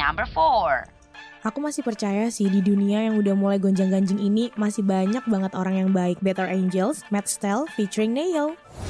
number 4. Aku masih percaya sih di dunia yang udah mulai gonjang-ganjing ini masih banyak banget orang yang baik. Better Angels, Matt Stell featuring Neo.